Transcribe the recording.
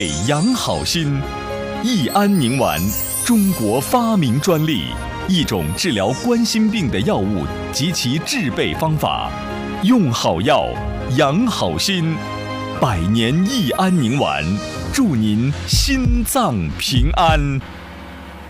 养好心，益安宁丸，中国发明专利，一种治疗冠心病的药物及其制备方法。用好药，养好心，百年益安宁丸，祝您心脏平安。